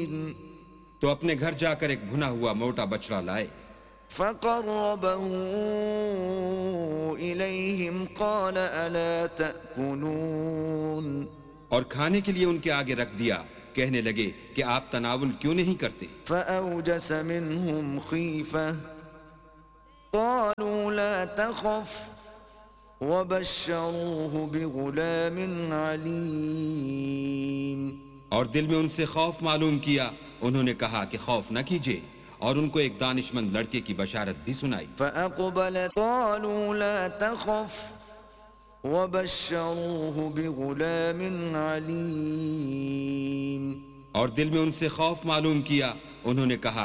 तो अपने घर जाकर एक भुना हुआ मोटा बछड़ा लाए। فقربه إليهم قال ألا تأكلون और खाने के लिए उनके आगे रख दिया। कहने लगे कि आप तनावुल क्यों नहीं करते। فأوجس منهم خيفة قالوا لا تخف وبشروه بغلام عليم और दिल में उनसे खौफ मालूम किया। उन्होंने कहा कि खौफ न कीजिए और उनको एक दानिशमंद लड़के की बशारत भी सुनाई। فأقبل قالوا لا تخف وبشروه بغلام عليم और दिल में उनसे खौफ मालूम किया। उन्होंने कहा